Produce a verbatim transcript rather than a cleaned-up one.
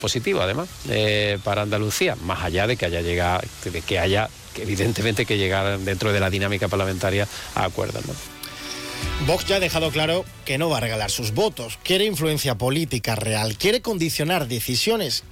positivo además eh, para Andalucía, más allá de que haya llegado, de que haya que evidentemente que llegar dentro de la dinámica parlamentaria a acuerdos, ¿no? Vox ya ha dejado claro que no va a regalar sus votos, quiere influencia política real, quiere condicionar decisiones